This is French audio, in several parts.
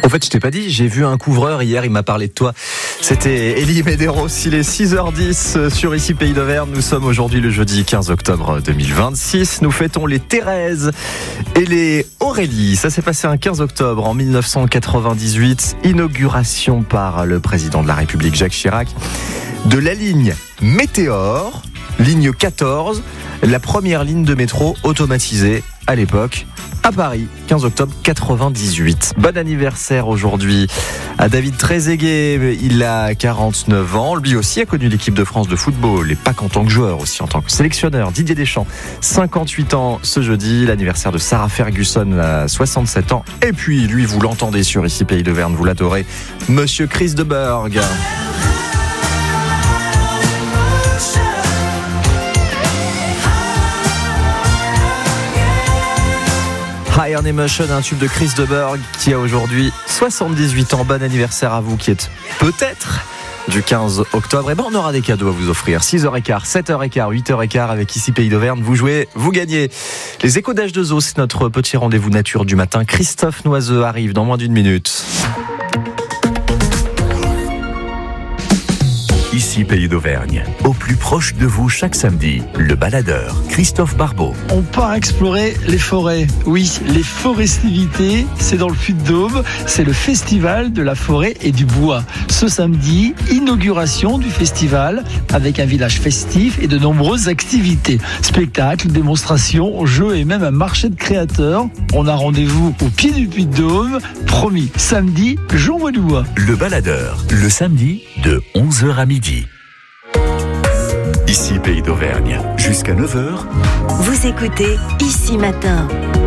Au fait, je t'ai pas dit, j'ai vu un couvreur hier, il m'a parlé de toi. C'était Elie Medeiros, il est 6h10 sur Ici Pays d'Auvergne. Nous sommes aujourd'hui le jeudi 15 octobre 2026. Nous fêtons les Thérèse et les Aurélie. Ça s'est passé un 15 octobre en 1998. Inauguration par le président de la République Jacques Chirac de la ligne Météore, ligne 14, la première ligne de métro automatisée à l'époque. À Paris, 15 octobre 98. Bon anniversaire aujourd'hui à David Trezeguet, il a 49 ans. Lui aussi a connu l'équipe de France de football, et pas qu'en tant que joueur, aussi en tant que sélectionneur. Didier Deschamps, 58 ans ce jeudi. L'anniversaire de Sarah Ferguson, à 67 ans. Et puis, lui, vous l'entendez sur Ici Pays d'Auvergne, vous l'adorez, Monsieur Chris de Burgh. High on Emotion, un tube de Chris de Burgh qui a aujourd'hui 78 ans. Bon anniversaire à vous qui êtes peut-être du 15 octobre. Et ben on aura des cadeaux à vous offrir. 6h15, 7h15, 8h15 avec Ici Pays d'Auvergne. Vous jouez, vous gagnez. Les échos d'H2O, c'est notre petit rendez-vous nature du matin. Christophe Noiseux arrive dans moins d'une minute. Ici Pays d'Auvergne, au plus proche de vous chaque samedi, le baladeur Christophe Barbeau. On part explorer les forêts. Oui, les forestivités, c'est dans le Puy-de-Dôme. C'est le festival de la forêt et du bois. Ce samedi, inauguration du festival avec un village festif et de nombreuses activités. Spectacles, démonstrations, jeux et même un marché de créateurs. On a rendez-vous au pied du Puy-de-Dôme. Promis, samedi, Jean Bois. Le baladeur, le samedi de 11h à midi. Ici Pays d'Auvergne, jusqu'à 9h. Vous écoutez Ici Matin.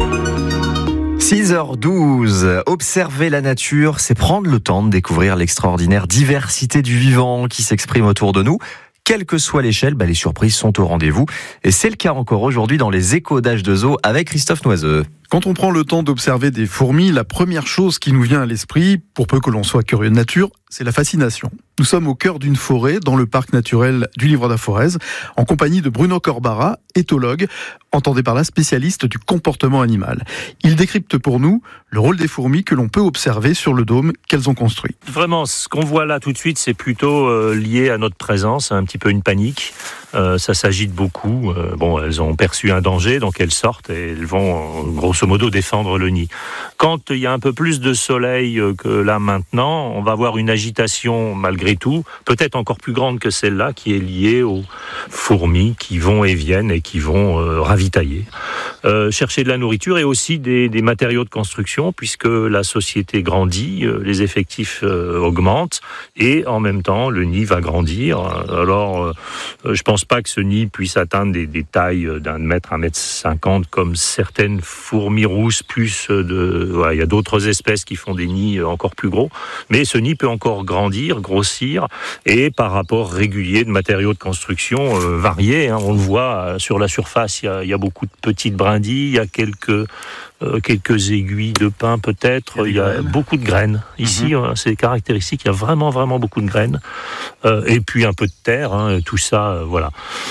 6h12, observer la nature, c'est prendre le temps de découvrir l'extraordinaire diversité du vivant qui s'exprime autour de nous. Quelle que soit l'échelle, les surprises sont au rendez-vous. Et c'est le cas encore aujourd'hui dans les échos d'H2O avec Christophe Noiseux. Quand on prend le temps d'observer des fourmis, la première chose qui nous vient à l'esprit, pour peu que l'on soit curieux de nature, c'est la fascination. Nous sommes au cœur d'une forêt, dans le parc naturel du Livre-de-la-Forez, en compagnie de Bruno Corbara, éthologue, entendez par là spécialiste du comportement animal. Il décrypte pour nous le rôle des fourmis que l'on peut observer sur le dôme qu'elles ont construit. Vraiment, ce qu'on voit là tout de suite, c'est plutôt lié à notre présence, un petit peu une panique. Ça s'agite beaucoup. Elles ont perçu un danger, donc elles sortent et elles vont grosso modo défendre le nid. Quand il y a un peu plus de soleil que là maintenant, on va avoir une agitation malgré tout, peut-être encore plus grande que celle-là, qui est liée aux fourmis qui vont et viennent et qui vont ravitailler. Chercher de la nourriture et aussi des matériaux de construction, puisque la société grandit, les effectifs augmentent et en même temps le nid va grandir. Alors je pense pas que ce nid puisse atteindre des tailles d'1 mètre, 1,50 m comme certaines fourmis rousses, il y a d'autres espèces qui font des nids encore plus gros, mais ce nid peut encore grandir, grossir, et par rapport régulier de matériaux de construction variés, on le voit sur la surface, il y a beaucoup de petites brindilles, il y a quelques aiguilles de pin peut-être, il y a beaucoup de graines. Ici, c'est caractéristique, il y a vraiment, vraiment beaucoup de graines. Et puis un peu de terre, tout ça, voilà.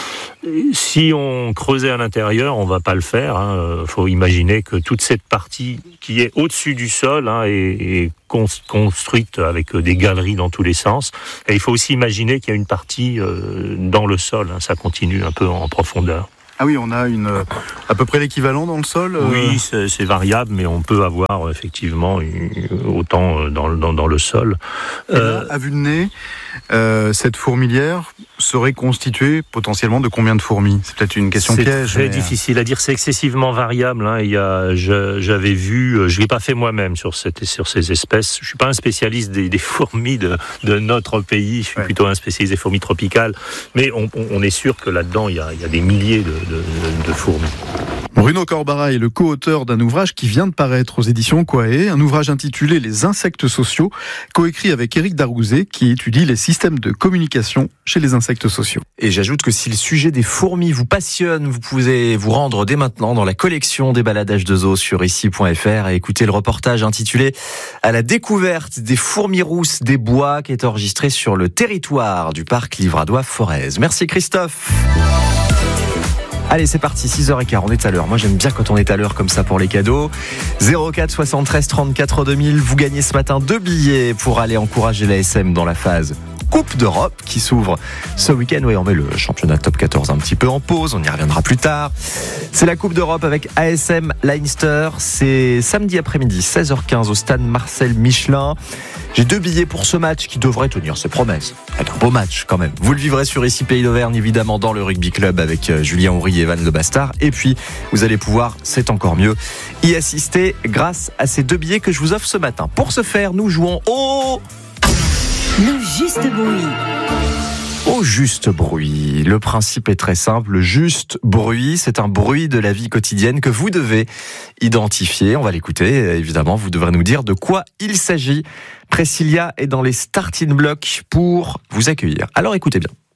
Si on creusait à l'intérieur, on ne va pas le faire. Faut imaginer que toute cette partie qui est au-dessus du sol est construite avec des galeries dans tous les sens. Et il faut aussi imaginer qu'il y a une partie dans le sol. Ça continue un peu en profondeur. Ah oui, on a à peu près l'équivalent dans le sol. Oui, c'est variable, mais on peut avoir effectivement autant dans le sol. Et là, à vue de nez, cette fourmilière serait constituée potentiellement de combien de fourmis ? C'est peut-être une question piège. C'est très difficile à dire, c'est excessivement variable. J'avais vu, je ne l'ai pas fait moi-même sur ces espèces. Je ne suis pas un spécialiste des fourmis de notre pays, je suis plutôt un spécialiste des fourmis tropicales. Mais on est sûr que là-dedans, il y a des milliers de fourmis. Bruno Corbara est le co-auteur d'un ouvrage qui vient de paraître aux éditions Quae, un ouvrage intitulé « Les insectes sociaux », coécrit avec Éric Darouzet, qui étudie les systèmes de communication chez les insectes sociaux. Et j'ajoute que si le sujet des fourmis vous passionne, vous pouvez vous rendre dès maintenant dans la collection des baladages de zoo sur ici.fr et écouter le reportage intitulé « À la découverte des fourmis rousses des bois » qui est enregistré sur le territoire du parc Livradois-Forez. Merci Christophe. Allez, c'est parti, 6h15, on est à l'heure. Moi, j'aime bien quand on est à l'heure comme ça pour les cadeaux. 04 73 34 2000, vous gagnez ce matin 2 billets pour aller encourager l'ASM dans la phase Coupe d'Europe qui s'ouvre ce week-end. Oui, on met le championnat top 14 un petit peu en pause, on y reviendra plus tard. C'est la Coupe d'Europe avec ASM Leinster. C'est samedi après-midi, 16h15 au stade Marcel Michelin. J'ai 2 billets pour ce match qui devrait tenir ses promesses. C'est un beau match quand même. Vous le vivrez sur ici Pays d'Auvergne, évidemment dans le rugby club avec Julien Houry et Evan Le Bastard. Et puis, vous allez pouvoir, c'est encore mieux, y assister grâce à ces 2 billets que je vous offre ce matin. Pour ce faire, nous jouons au... Le juste bruit. Au juste bruit. Le principe est très simple. Le juste bruit, c'est un bruit de la vie quotidienne que vous devez identifier. On va l'écouter. Évidemment, vous devrez nous dire de quoi il s'agit. Priscilla est dans les starting blocks pour vous accueillir. Alors écoutez bien.